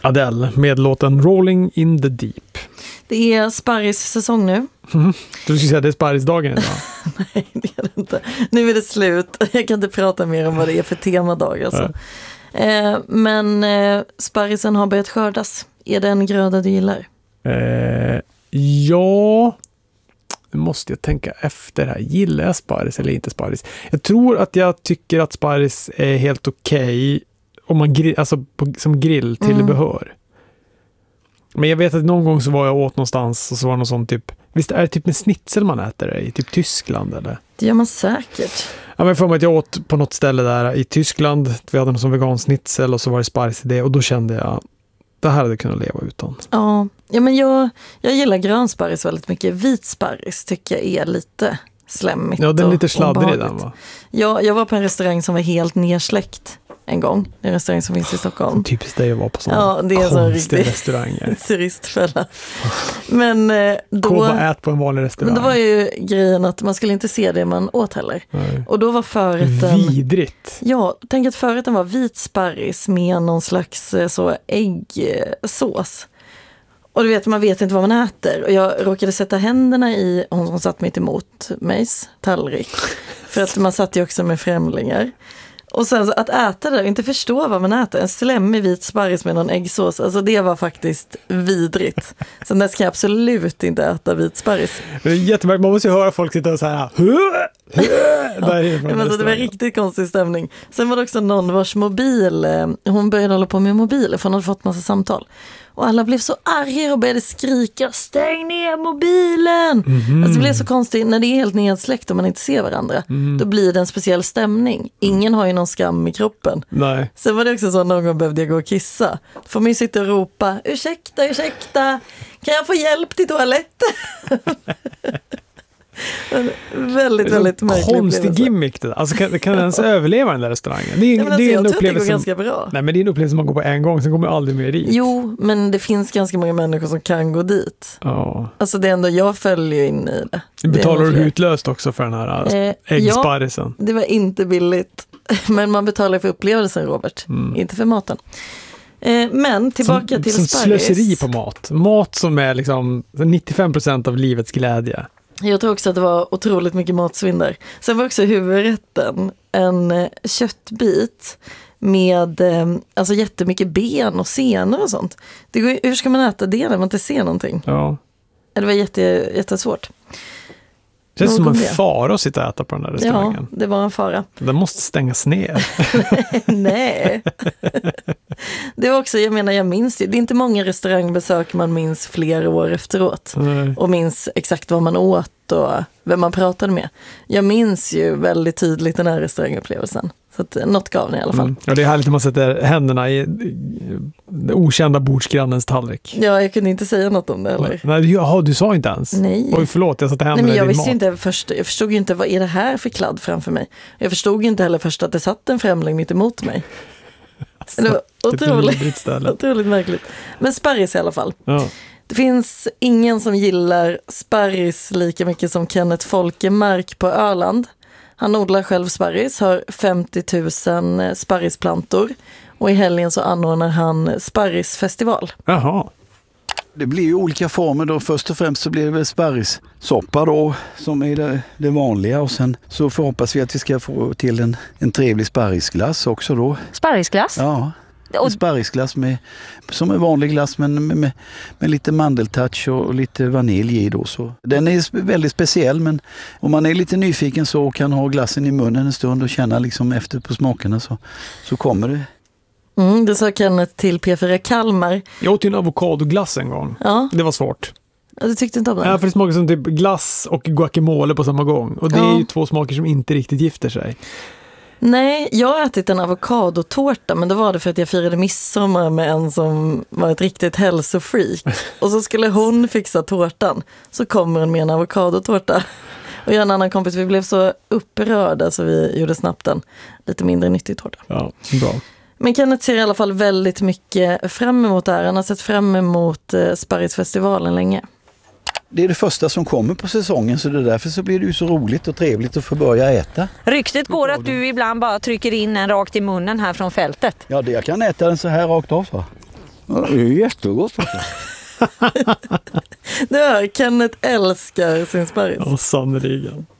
Adele med låten Rolling in the Deep. Det är sparris-säsong nu. Du skulle säga att det är sparrisdagen idag. Nej, det är det inte. Nu är det slut. Jag kan inte prata mer om vad det är för temadag. Alltså. Men sparrisen har börjat skördas. Är det en gröda du gillar? Ja, nu måste jag tänka efter här. Gillar jag sparris eller inte sparris? Jag tror att jag tycker att sparris är helt okej om man som grill till behör. Men jag vet att någon gång så var jag åt någonstans och så var det någon sån typ, visst är det typ med schnitzel man äter det i typ Tyskland eller? Det gör man säkert. Ja, men för mig att jag åt på något ställe där i Tyskland, vi hade någon som vegan schnitzel och så var det sparris i det och då kände jag det här hade jag kunnat leva utan. Ja men jag gillar grönsparris väldigt mycket. Vit sparris tycker jag är lite slemmigt. Ja, den är lite och sladdrig i den, va? Ja, jag var på en restaurang som var helt nersläckt en gång. En restaurang som finns i Stockholm. Typiskt det jag var på sådana det är så konstiga restauranger. turistfälla. Men då... Bara ät på en vanlig restaurang. Men då var ju grejen att man skulle inte se det man åt heller. Nej. Och då var förrätten... Vidrigt. Ja, tänk att förrätten var vit sparris med någon slags så äggsås. Och du vet, man vet inte vad man äter. Och jag råkade sätta händerna i, hon som satt mitt emot mejs tallrik. För att man satt ju också med främlingar. Och sen så att äta det och inte förstå vad man äter. En slemmig vit sparris med någon äggsås. Alltså det var faktiskt vidrigt. Så där ska jag absolut inte äta vit sparris. Det är jättemärkt. Man måste ju höra folk sitta och så här. Det var riktigt konstig stämning. Sen var det också någon vars mobil, hon började hålla på med mobiler för hon hade fått massa samtal. Och alla blev så arga och började skrika, stäng ner mobilen! Alltså det blev så konstigt, när det är helt nedsläckt och man inte ser varandra, då blir det en speciell stämning. Ingen har ju någon skam i kroppen. Nej. Sen var det också så att någon gång behövde jag gå och kissa. Då får man ju sitta och ropa, ursäkta, kan jag få hjälp till toaletten? Väldigt märklig konstig gimmick det där. Alltså kan den ens överleva den där restaurangen? Det är en upplevelse som ganska bra. Nej, men det är en upplevelse man går på en gång, sen kommer jag aldrig mer dit. Jo, men det finns ganska många människor som kan gå dit. Ja. Alltså det är ändå, jag följer in i det. Betalar du utlöst också för den här äggsparrisen? Ja, det var inte billigt. Men man betalar för upplevelsen, Robert. Inte för maten. Men tillbaka till sparris. Slöseri på mat. Mat som är liksom 95% av livets glädje. Jag tror också att det var otroligt mycket matsvinn där. Sen var också huvudrätten en köttbit med alltså jättemycket ben och senor och sånt. Hur ska man äta det när man inte ser någonting? Ja. Det var jättesvårt. Det känns som en fara att sitta och äta på den där restaurangen. Ja, det var en fara. Den måste stängas ner. Nej. Det var också, jag minns ju, det är inte många restaurangbesök man minns flera år efteråt. Nej. Och minns exakt vad man åt och vem man pratade med. Jag minns ju väldigt tydligt den här restaurangupplevelsen. Så att något gav den i alla fall. Ja, det är härligt när man sätter händerna i den okända bordsgrannens tallrik. Ja, jag kunde inte säga något om det heller. Nej, du sa inte ens. Nej. Oj, förlåt, jag satte händerna i din mat. Jag förstod ju inte, vad är det här för kladd framför mig? Jag förstod ju inte heller först att det satt en främling mitt emot mig. Alltså, det var otroligt märkligt. Men sparris i alla fall. Ja. Det finns ingen som gillar sparris lika mycket som Kenneth Folkemark på Öland. Han odlar själv sparris, har 50 000 sparrisplantor och i helgen så anordnar han sparrisfestival. Jaha. Det blir ju olika former då. Först och främst så blir det väl sparrissoppa då som är det vanliga och sen så hoppas vi att vi ska få till en trevlig sparrisglass också då. Sparrisglass? Ja. En sparrisglass som är vanlig glass men med lite mandeltouch och lite vanilj i då. Så. Den är väldigt speciell men om man är lite nyfiken så kan ha glassen i munnen en stund och känna liksom efter på smakerna så kommer det. Det sa Kenneth till P4 Kalmar. Jag åt ju en avokadoglass en gång. Ja. Det var svårt. Ja, du tyckte inte om det? Ja, för det smakar som typ glass och guacamole på samma gång. Och det är ju två smaker som inte riktigt gifter sig. Nej, jag har ätit en avokadotårta men då var det för att jag firade midsommar med en som var ett riktigt hälsofreak. Och så skulle hon fixa tårtan. Så kommer hon med en avokadotårta. Och jag och en annan kompis, vi blev så upprörda så vi gjorde snabbt en lite mindre nyttig tårta. Ja, bra. Men Kenneth ser i alla fall väldigt mycket fram emot det här. Han har sett fram emot Sparrisfestivalen länge. Det är det första som kommer på säsongen så det är därför så blir det ju så roligt och trevligt att få börja äta. Ryktet går att du ibland bara trycker in en rakt i munnen här från fältet. Ja, jag kan äta den så här rakt av så. Ja, det är jättegott. Du hör, Kenneth älskar sin sparris. Ja, sannerligen.